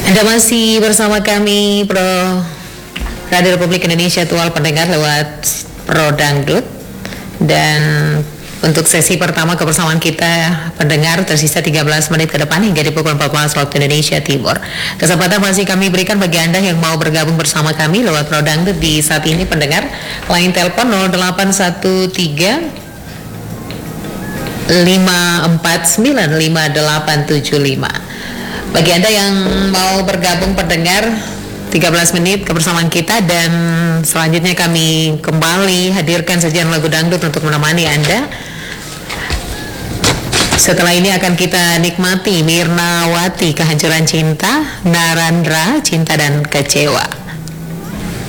Anda masih bersama kami Radio Republik Indonesia Tual pendengar lewat Pro Dangdut. Dan untuk sesi pertama kebersamaan kita pendengar tersisa 13 menit ke depan hingga di pukul 14 waktu Indonesia Timur. Kesempatan masih kami berikan bagi Anda yang mau bergabung bersama kami lewat Pro Dangdut di saat ini pendengar. Line telepon 0813 5495875. Bagi Anda yang mau bergabung pendengar 13 menit kebersamaan kita, dan selanjutnya kami kembali hadirkan sajian lagu dangdut untuk menemani Anda. Setelah ini akan kita nikmati Mirnawati, Kehancuran Cinta, Narandra, Cinta dan Kecewa.